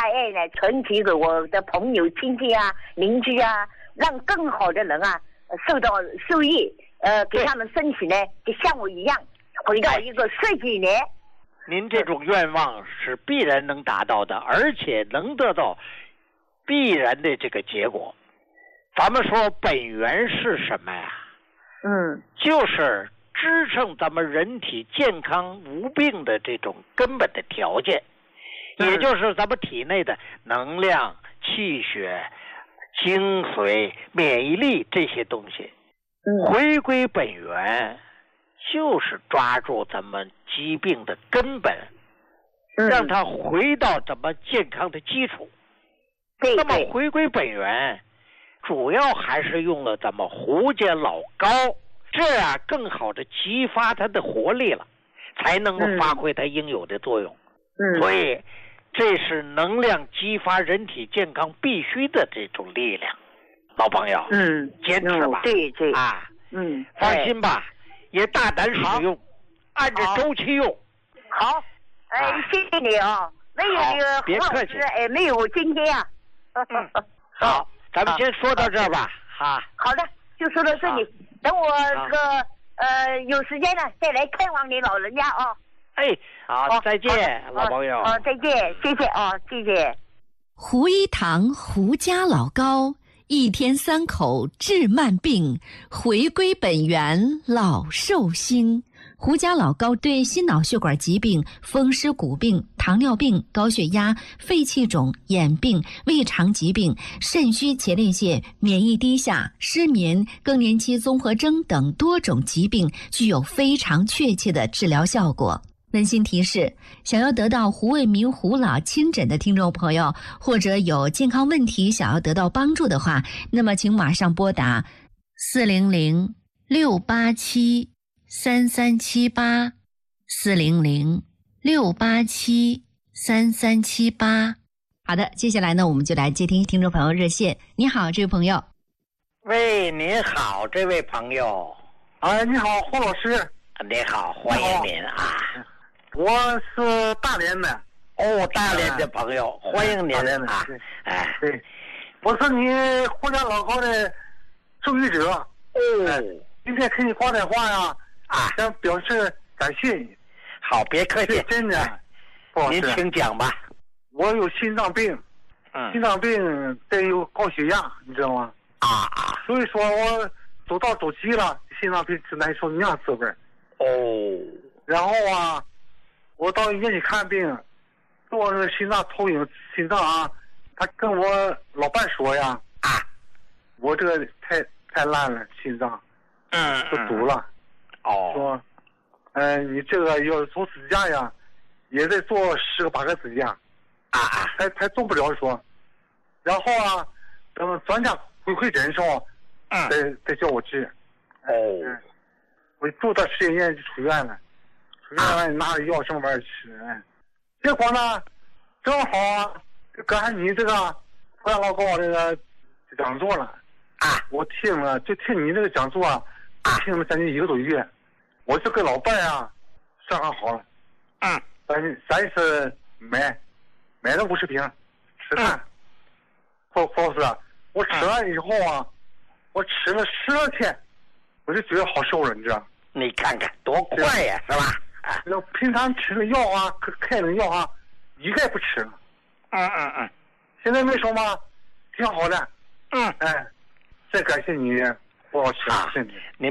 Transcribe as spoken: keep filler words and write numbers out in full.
爱呢传递给我的朋友、亲戚啊、邻居啊，让更好的人啊受到受益，呃，给他们身体呢就像我一样回到一个十几年。 您这种愿望是必然能达到的，而且能得到必然的这个结果。咱们说本源是什么呀？ 嗯， 就是支撑咱们人体健康无病的这种根本的条件， 嗯、 也就是咱们体内的能量、气血、精髓、免疫力这些东西。 嗯， 回归本源就是抓住咱们疾病的根本， 嗯、 让它回到咱们健康的基础。 对， 那么回归本源主要还是用了咱们胡家老膏，这样更好的激发它的活力了，才能够发挥它应有的作用。 嗯， 所以这是能量激发人体健康必须的这种力量。老朋友， 嗯， 坚持吧。 嗯、对对啊， 嗯， 放心吧，也大胆使用，按照周期用。 好，哎、呃，谢谢你啊，没有那个别客气， 哎，没有今天啊。 嗯、好，咱们先说到这儿吧。哈， 好的，就说到这里。等我这个呃有时间了再来看望你老人家啊。 哎，好，再见，老朋友。 好，再见，谢谢啊，谢谢。 胡一堂胡家老膏，一天三口治慢病，回归本源老寿星。胡家老膏对心脑血管疾病、风湿骨病、糖尿病、高血压、肺气肿、眼病、胃肠疾病、肾虚前列腺、免疫低下、失眠、更年期综合征等多种疾病具有非常确切的治疗效果。温馨提示：想要得到胡卫民胡老亲诊的听众朋友，或者有健康问题想要得到帮助的话，那么请马上拨打四零零六八七三三七八四零零六八七三三七八。好的，接下来呢，我们就来接听听众朋友热线。你好，这位朋友。 喂，您好，这位朋友。 啊，你好，胡老师。 你好，欢迎您啊。 我是大连的。 哦，大连的朋友，嗯、欢迎您啊！ 哎，对，我是你胡家老高的受益者。 哦， 今天给你挂电话呀， 啊， 想表示感谢你。 好，别客气， 真的。 哎、您请讲吧。 我有心脏病， 嗯， 心脏病再有高血压，你知道吗？ 啊啊， 所以说我走到走急了，心脏病是难受那样滋味。 哦， 然后啊，我到医院去看病，做那个心脏投影心脏啊，他跟我老伴说呀， 啊， 我这个太太烂了，心脏， 嗯， 都堵了。 哦， 说，嗯、呃，你这个要做支架呀，也得做十个八个支架， 啊啊， 还还做不了说。然后啊，等专家回馈诊的时候， 嗯， 再再叫我治。 哦。 嗯，我住到十几年就出院了，出院了拿着药什么玩意儿吃，哎，结果呢，正好啊，赶上你这个胡家老高这个讲座了啊，我听了就听你这个讲座啊，听了将近一个多月，我就跟老伴啊商量好了， 嗯， 咱咱是买买了五十瓶吃饭，胡胡老师，我吃完以后啊，我吃了十二天。我就觉得好受了，你知道？ 你看看多快呀，是吧？ 啊，那平常吃的药啊，开的药啊，一概不吃了。 嗯嗯嗯。 现在没说吗？挺好的。 嗯。 哎，再感谢你，胡老师，谢谢你。